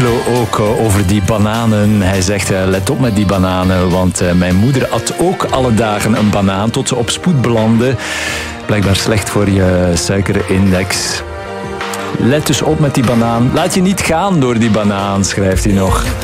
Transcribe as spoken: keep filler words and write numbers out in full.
Ook over die bananen. Hij zegt, let op met die bananen, want mijn moeder at ook alle dagen een banaan tot ze op spoed belandde. Blijkbaar slecht voor je suikerindex. Let dus op met die banaan. Laat je niet gaan door die banaan, schrijft hij nog.